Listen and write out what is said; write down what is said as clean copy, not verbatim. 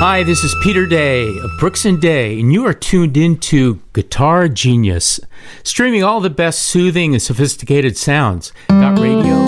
Hi, this is Peter Day of Brooks and Day, and you are tuned into Guitar Genius, streaming all the best soothing and sophisticated sounds. Got radio,